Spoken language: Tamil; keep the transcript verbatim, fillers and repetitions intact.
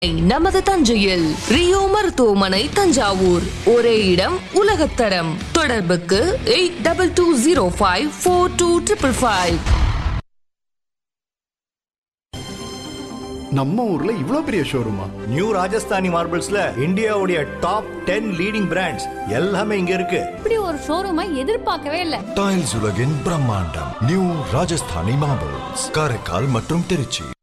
நமது தஞ்சையில் ரியோ மருத்துவமனை தஞ்சாவூர். ஒரே இடம், உலகத்தரம். தொடர்புக்கு eight double two zero five four two triple five. நம்ம ஊர்ல இவ்ளோ பெரிய ஷோரூமா? நியூ ராஜஸ்தானி மார்பிள்ஸ்ல இந்தியாவுடைய டாப் டென் லீடிங் பிராண்ட்ஸ் எல்லாமே இங்க இருக்கு. இப்படி ஒரு ஷோரூமை எதிர்பார்க்கவே இல்ல. டைல்ஸ் உலகின் பிரம்மாண்டம் நியூ ராஜஸ்தானி மார்பிள்ஸ், காரைக்கால் மற்றும் திருச்சி.